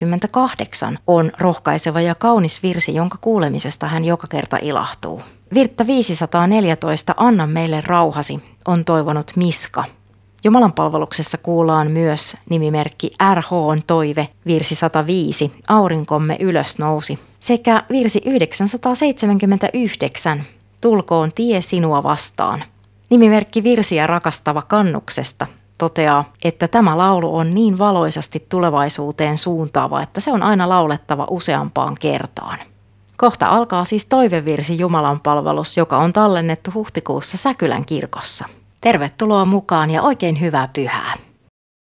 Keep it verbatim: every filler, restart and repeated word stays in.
kahdeksan on rohkaiseva ja kaunis virsi, jonka kuulemisesta hän joka kerta ilahtuu. Virttä viisisataaneljätoista Anna meille rauhasi on toivonut Miska. Jumalan palveluksessa kuullaan myös nimimerkki R H:n toive, virsi sata viisi, Aurinkomme ylös nousi, sekä virsi yhdeksänsataaseitsemänkymmentäyhdeksän, Tulkoon tie sinua vastaan. Nimimerkki Virsiä rakastava Kannuksesta toteaa, että tämä laulu on niin valoisasti tulevaisuuteen suuntaava, että se on aina laulettava useampaan kertaan. Kohta alkaa siis toivevirsi Jumalan palvelus, joka on tallennettu huhtikuussa Säkylän kirkossa. Tervetuloa mukaan ja oikein hyvää pyhää!